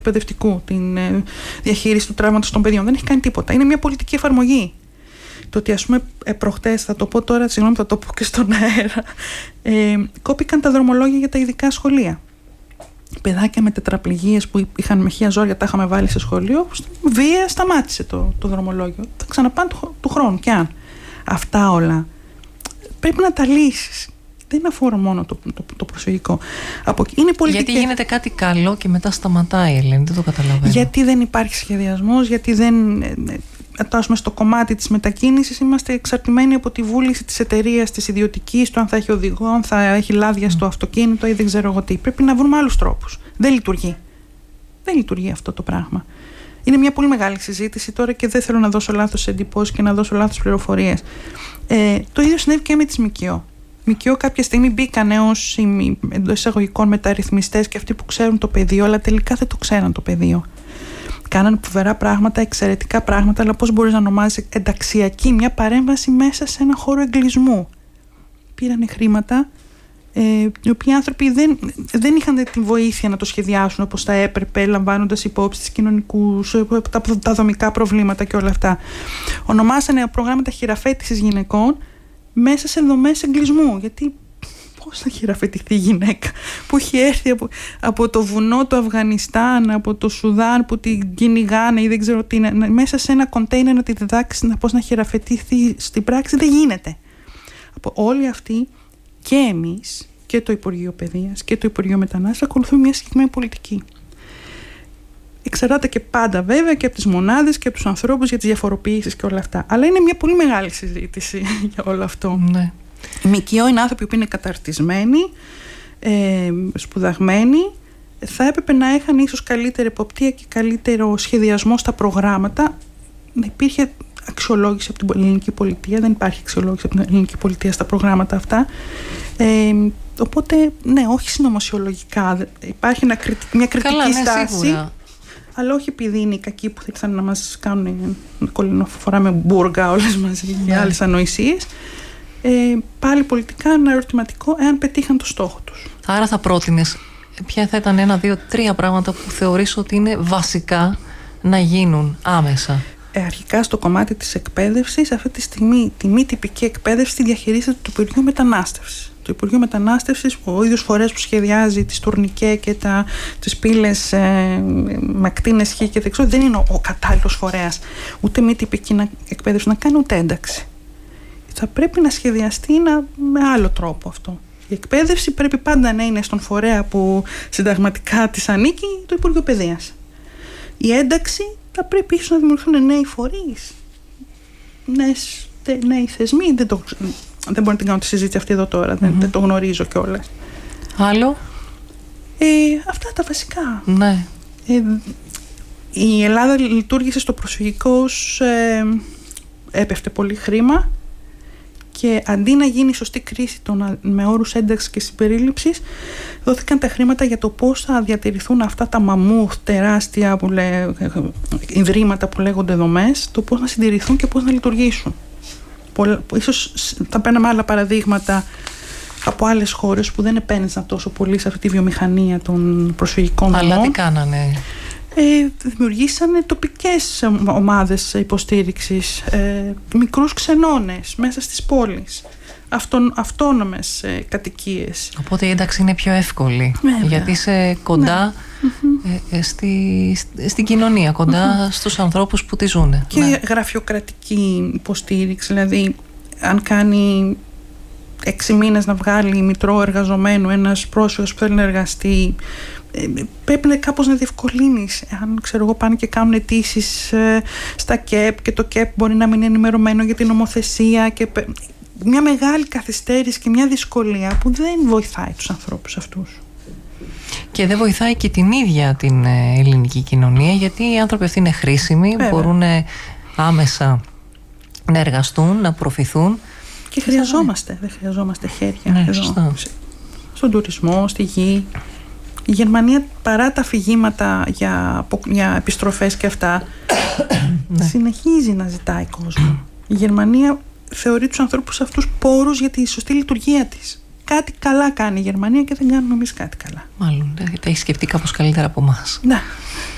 εκπαιδευτικού, την διαχείριση του τραύματος των παιδιών. Δεν έχει κάνει τίποτα. Είναι μια πολιτική εφαρμογή. Το ότι, ας πούμε, προχτές, θα το πω τώρα, συγγνώμη, θα το πω και στον αέρα, κόπηκαν τα δρομολόγια για τα ειδικά σχολεία. Παιδάκια με τετραπληγίες που είχαν με χεία ζόρια, τα είχαμε βάλει σε σχολείο, βία σταμάτησε το δρομολόγιο. Θα ξαναπάνε του χρόνου κι αν. Αυτά όλα πρέπει να τα λύσεις. Δεν αφορά μόνο το προσφυγικό. Είναι γιατί γίνεται κάτι καλό και μετά σταματάει, Ελένη, δεν το καταλαβαίνω. Γιατί δεν υπάρχει σχεδιασμός, γιατί δεν... στο κομμάτι της μετακίνησης είμαστε εξαρτημένοι από τη βούληση της εταιρείας, της ιδιωτικής, το αν θα έχει οδηγό, αν θα έχει λάδια στο αυτοκίνητο ή δεν ξέρω εγώ τι. Πρέπει να βρούμε άλλους τρόπους. Δεν λειτουργεί. Δεν λειτουργεί αυτό το πράγμα. Είναι μια πολύ μεγάλη συζήτηση τώρα και δεν θέλω να δώσω λάθος εντυπώσεις και να δώσω λάθος πληροφορίες. Το ίδιο συνέβη και με τις ΜΚΟ. ΜΚΟ κάποια στιγμή μπήκαν ως εντός εισαγωγικών μεταρρυθμιστές και αυτοί που ξέρουν το πεδίο, αλλά τελικά δεν το ξέραν το πεδίο. Κάνανε φοβερά πράγματα, εξαιρετικά πράγματα, αλλά πώς μπορείς να ονομάζεις ενταξιακή μια παρέμβαση μέσα σε ένα χώρο εγκλισμού. Πήρανε χρήματα, οι οποίοι άνθρωποι δεν είχαν τη βοήθεια να το σχεδιάσουν όπως θα έπρεπε, λαμβάνοντας υπόψη τις κοινωνικούς, τα δομικά προβλήματα και όλα αυτά. Ονομάσανε προγράμματα χειραφέτησης γυναικών μέσα σε δομές εγκλισμού. Γιατί πώς θα χειραφετηθεί η γυναίκα που έχει έρθει από το βουνό του Αφγανιστάν, από το Σουδάν που την κυνηγάνε ή δεν ξέρω τι είναι, μέσα σε ένα κοντέινερ να τη διδάξει πώς να χειραφετηθεί στην πράξη? Δεν γίνεται. Από όλοι αυτοί και εμείς και το Υπουργείο Παιδείας και το Υπουργείο Μετανάστευσης ακολουθούμε μια συγκεκριμένη πολιτική. Εξαρτάται και πάντα βέβαια και από τις μονάδες και από τους ανθρώπους για τις διαφοροποιήσεις και όλα αυτά. Αλλά είναι μια πολύ μεγάλη συζήτηση για όλο αυτό. Ναι. Οι ΜΚΟ είναι άνθρωποι που είναι καταρτισμένοι, σπουδαγμένοι, θα έπρεπε να είχαν ίσως καλύτερη εποπτεία και καλύτερο σχεδιασμό στα προγράμματα. Να υπήρχε αξιολόγηση από την ελληνική πολιτεία, δεν υπάρχει αξιολόγηση από την ελληνική πολιτεία στα προγράμματα αυτά. Οπότε, ναι, όχι συνωμοσιολογικά. Υπάρχει μια κριτική στάση. Σίγουρα. Αλλά όχι επειδή είναι οι κακοί που θα ήρθαν να μας κάνουν να φοράμε μπούργα όλες μαζί και άλλες ανοησίες. Πάλι πολιτικά ένα ερωτηματικό εάν πετύχαν το στόχο τους. Άρα θα πρότεινες ποια θα ήταν 1, 2, 3 πράγματα που θεωρείς ότι είναι βασικά να γίνουν άμεσα? Αρχικά στο κομμάτι της εκπαίδευσης, αυτή τη στιγμή τη μη τυπική εκπαίδευση τη διαχειρίζεται το Υπουργείο Μετανάστευσης. Το Υπουργείο Μετανάστευσης, ο ίδιος φορέας που σχεδιάζει τις τουρνικέ και τις πύλες με ακτίνες χ και δεξιό, δεν είναι ο κατάλληλος φορέας ούτε μη τυπική εκπαίδευση να κάνει, ούτε ένταξη. Θα πρέπει να σχεδιαστεί με άλλο τρόπο αυτό. Η εκπαίδευση πρέπει πάντα να είναι στον φορέα που συνταγματικά της ανήκει, το Υπουργείο Παιδείας. Η ένταξη θα πρέπει ίσως να δημιουργηθούν νέοι φορείς, νέοι θεσμοί. Δεν μπορώ να την κάνω τη συζήτηση αυτή εδώ τώρα, δεν το γνωρίζω κιόλας. Άλλο? Αυτά τα βασικά. Ναι. Η Ελλάδα λειτουργήσε στο προσφυγικό, έπεφτε πολύ χρήμα και αντί να γίνει σωστή κρίση με όρους ένταξης και συμπερίληψης, δόθηκαν τα χρήματα για το πώς θα διατηρηθούν αυτά τα μαμούθ τεράστια ιδρύματα που λέγονται δομές, το πώς να συντηρηθούν και πώς να λειτουργήσουν. Ίσως θα παίρναμε άλλα παραδείγματα από άλλες χώρες που δεν επένδυσαν τόσο πολύ σε αυτή τη βιομηχανία των προσφυγικών δομών. Αλλά τι κάνανε? Δημιουργήσανε τοπικές ομάδες υποστήριξης, μικρούς ξενώνες μέσα στις πόλεις, αυτόνομες κατοικίες. Οπότε η ένταξη είναι πιο εύκολη. Βέβαια. Γιατί είσαι κοντά στην κοινωνία, κοντά στους ανθρώπους που τη ζουν. Και γραφειοκρατική υποστήριξη, δηλαδή αν κάνει 6 μήνες να βγάλει μητρό εργαζομένου ένας πρόσφυγας που θέλει να εργαστεί, πρέπει κάπως να διευκολύνεις. Αν ξέρω εγώ πάνε και κάνουν αιτήσεις στα ΚΕΠ και το ΚΕΠ μπορεί να μην είναι ενημερωμένο για την νομοθεσία και μια μεγάλη καθυστέρηση και μια δυσκολία που δεν βοηθάει τους ανθρώπους αυτούς. Και δεν βοηθάει και την ίδια την ελληνική κοινωνία, γιατί οι άνθρωποι αυτοί είναι χρήσιμοι, βέβαια, μπορούν άμεσα να εργαστούν, να προφηθούν. Και δεν χρειαζόμαστε χέρια. Ναι, εδώ, στον τουρισμό, στη γη. Η Γερμανία, παρά τα αφηγήματα για επιστροφές και αυτά, συνεχίζει να ζητάει κόσμο. Η Γερμανία θεωρεί τους ανθρώπους αυτούς πόρους για τη σωστή λειτουργία της. Κάτι καλά κάνει η Γερμανία και δεν κάνουμε εμείς κάτι καλά. Μάλλον, τα έχει σκεφτεί κάπως καλύτερα από εμάς. Ναι.